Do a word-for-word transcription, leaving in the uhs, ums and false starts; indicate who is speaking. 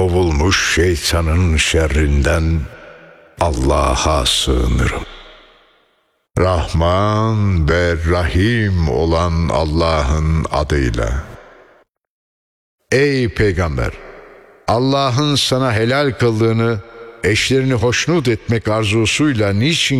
Speaker 1: kovulmuş şeytanın şerrinden Allah'a sığınırım. Rahman ve Rahim olan Allah'ın adıyla. Ey Peygamber! Allah'ın sana helal kıldığını eşlerini hoşnut etmek arzusuyla niçin